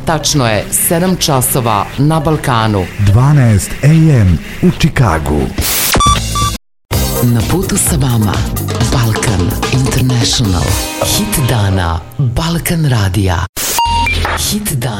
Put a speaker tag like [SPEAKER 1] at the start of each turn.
[SPEAKER 1] tačno je 7 časova na Balkanu.
[SPEAKER 2] 12 AM u Čikagu.
[SPEAKER 1] Na putu sa vama Balkan International. Hit dana Balkan Radija. Hit dana.